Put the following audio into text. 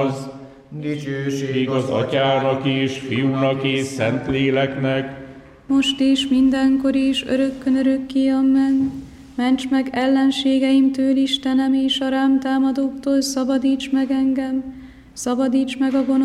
Dicsőség az Atyának és Fiúnak és Szentléleknek, most is, mindenkor is, örökkön örökké, amen. Ments meg ellenségeimtől, Istenem, és a rám támadóktól szabadíts meg engem, szabadíts meg a gonosz